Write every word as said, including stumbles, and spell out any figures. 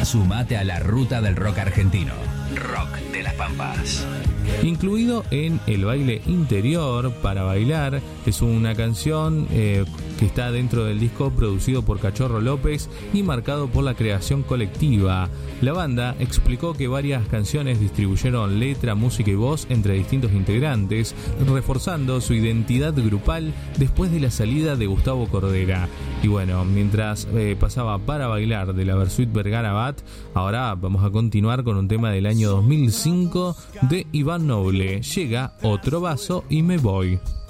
Sumate a la ruta del rock argentino. Rock de las Pampas. Incluido en el baile interior para bailar, es una canción eh, que está dentro del disco producido por Cachorro López y marcado por la creación colectiva. La banda explicó que varias canciones distribuyeron letra, música y voz entre distintos integrantes, reforzando su identidad grupal después de la salida de Gustavo Cordera. Y bueno, mientras eh, pasaba Para Bailar de la Versuit Vergara Bat, ahora vamos a continuar con un tema del año dos mil cinco de Iván Noble. Llega Otro Vaso y Me Voy.